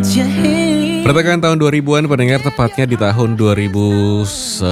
Pertengahan tahun 2000-an pendengar, tepatnya di tahun 2009,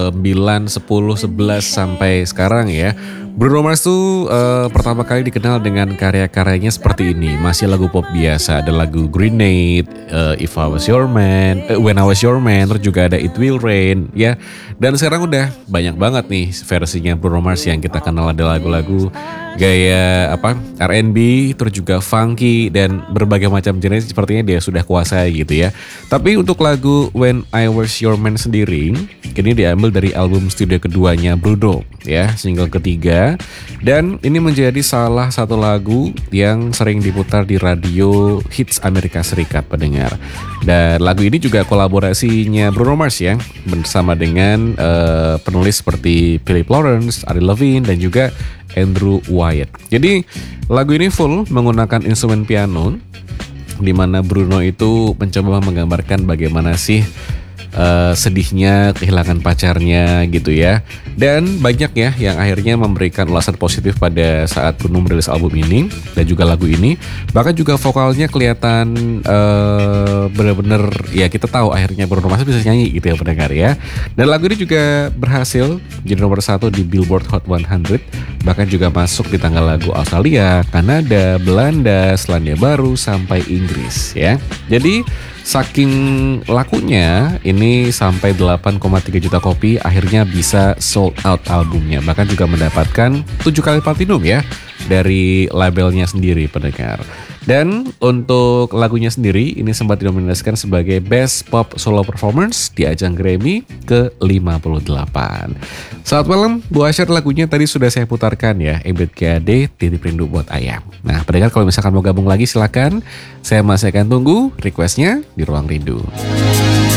10, 11 sampai sekarang ya. Bruno Mars tuh pertama kali dikenal dengan karya-karyanya seperti ini. Masih lagu pop biasa, ada lagu Grenade, If I Was Your Man, When I Was Your Man, terus juga ada It Will Rain ya. Dan sekarang udah banyak banget nih versinya Bruno Mars yang kita kenal, ada lagu-lagu gaya R&B, terus juga funky dan berbagai macam jenis sepertinya dia sudah kuasai gitu ya. Tapi untuk lagu When I Was Your Man sendiri, ini diambil dari album studio keduanya Bruno ya, single ketiga, dan ini menjadi salah satu lagu yang sering diputar di radio hits Amerika Serikat pendengar. Dan lagu ini juga kolaborasinya Bruno Mars ya, bersama dengan penulis seperti Philip Lawrence, Avril Lavigne dan juga Andrew Wyatt. Jadi lagu ini full menggunakan instrumen piano, di mana Bruno itu mencoba menggambarkan bagaimana sih sedihnya kehilangan pacarnya gitu ya. Dan banyak ya yang akhirnya memberikan ulasan positif pada saat Bruno merilis album ini dan juga lagu ini. Bahkan juga vokalnya kelihatan benar-benar ya, kita tahu akhirnya Bruno Mars bisa nyanyi gitu ya pendengar ya. Dan lagu ini juga berhasil jadi nomor 1 di Billboard Hot 100. Bahkan juga masuk di tanggal lagu Australia, Kanada, Belanda, Selandia Baru sampai Inggris ya. Jadi saking lakunya ini sampai 8,3 juta kopi akhirnya bisa sold out albumnya. Bahkan juga mendapatkan 7 kali platinum ya dari labelnya sendiri pendengar. Dan untuk lagunya sendiri ini sempat dinominasikan sebagai Best Pop Solo Performance di ajang Grammy ke-58. Selamat malam, Bu Asyar, lagunya tadi sudah saya putarkan ya, EBTKD Titip Rindu Buat Ayam. Nah pendengar, kalau misalkan mau gabung lagi silakan, saya masih akan tunggu requestnya di Ruang Rindu.